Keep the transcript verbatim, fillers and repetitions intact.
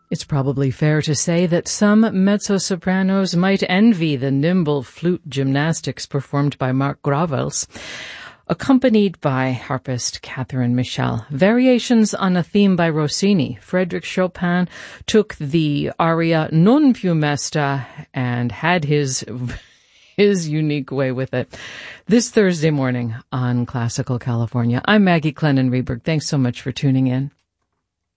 It's probably fair to say that some mezzo-sopranos might envy the nimble flute gymnastics performed by Mark Gravels, accompanied by harpist Catherine Michel. Variations on a theme by Rossini. Frédéric Chopin took the aria Non più mesta and had his his unique way with it. This Thursday morning on Classical California. I'm Maggie Clennon Reberg. Thanks so much for tuning in.